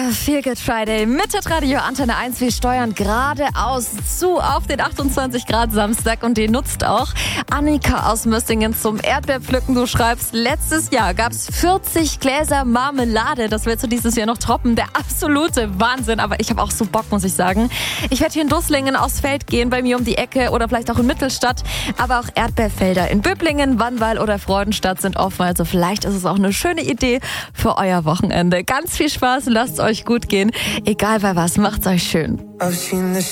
Feel Good Friday mit Radio Antenne 1. Wir steuern geradeaus zu auf den 28 Grad Samstag und den nutzt auch Annika aus Mössingen zum Erdbeerpflücken. Du schreibst, letztes Jahr gab es 40 Gläser Marmelade. Das willst du dieses Jahr noch toppen. Der absolute Wahnsinn. Aber ich habe auch so Bock, muss ich sagen. Ich werde hier in Dusslingen aufs Feld gehen, bei mir um die Ecke oder vielleicht auch in Mittelstadt. Aber auch Erdbeerfelder in Böblingen, Wannwall oder Freudenstadt sind offen. Also vielleicht ist es auch eine schöne Idee für euer Wochenende. Ganz viel Spaß, lasst es euch gut gehen. Egal bei was, macht's euch schön.